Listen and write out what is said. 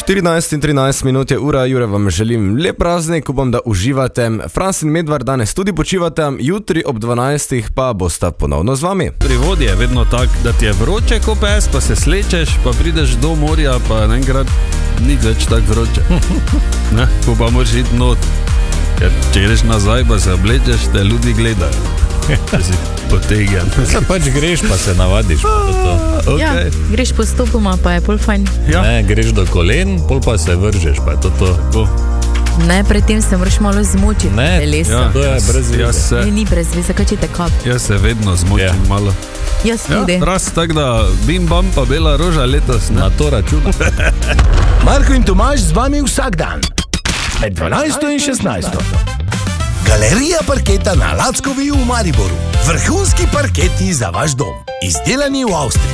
14:13 je ura, Jure vam želim lep praznik, upam, da uživate. Franc in Medvard danes tudi počivate, jutri ob 12 pa bosta ponovno z vami. Pri vodi je vedno tak, da ti je vroče ko pes, pa se slečeš, pa prideš do morja, pa naenkrat ni več tak vroče. Ne, ko pa moraš iti not, ker če greš nazaj, pa se oblečeš, te ljudi gledajo. Če si potegan. Pač greš, pa se navadiš. Okay. Ja, greš postopoma, pa je pol fajn. Ja. Ne, greš do kolen, pol pa se vržeš, pa je to. Ne, predtem se moraš malo zmočiti. Ne, telesa. to je brez veze. Ne, ni brez veze, kaj če te kap. Jaz se vedno zmočim malo. Jaz tudi. Raz tak, da bim bam pa bela roža letos. Ne? Na to računa. Marko in Tomaž z vami vsak dan. Med 12 in 16. Galerija parketa na Lackovi v Mariboru. Vrhunski parketi za vaš dom. Izdelani v Avstriji.